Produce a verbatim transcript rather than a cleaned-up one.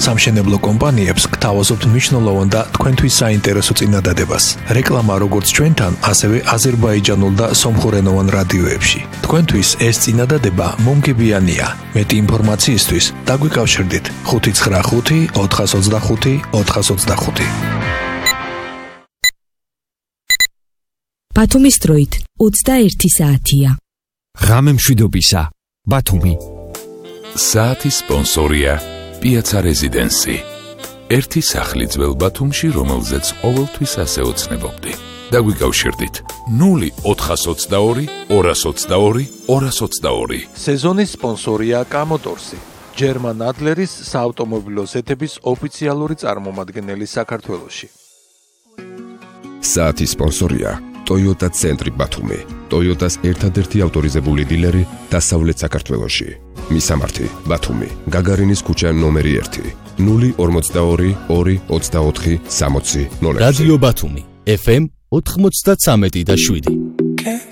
სამშენებლო კომპანიებს გთავაზობთ მნიშვნელოვან და თქვენთვის საინტერესო წინადადებას. რეკლამა როგორც ჩვენთან, ასევე აზერბაიჯანულ და სომხურენოვან რადიოებში. თქვენთვის ეს წინადადება მომგებიანია. მეტი ინფორმაციისთვის დაგვიკავშირდით ხუთი ცხრა ხუთი ოთხას ოცდახუთი ოთხას ოცდახუთი. ბათუმის დროით ოცდაერთი საათია. ღამე მშვიდობისა, ბათუმი. საათის სპონსორია პიაცა რეზიდენსი. ერთი სახლი ძველ ბათუმში, რომელზეც ყოველთვის ასე ოცნებობდი. დაგვიკავშირდით ნული ოთხას ოცდაორი ორას ოცდაორი ორას ოცდაორი. სეზონის სპონსორია კამოტორსი, ჯერმან ადლერის საავტომობილო ზეთების ოფიციალური წარმომადგენელი საქართველოში. საათის სპონსორია Toyota ცენტრი ბათუმი, Toyota-ს ერთადერთი ავტორიზებული დილერი დასავლეთ საქართველოში. მისამართი ბათუმი, გაგარინის ქუჩა ნომერი ერთი, ნული ორმოცდაორი ორი ოცდაოთხი სამოცი ნული. რადიო ბათუმი, ეფ ემ ოთხმოცდათვრამეტი და შვიდი.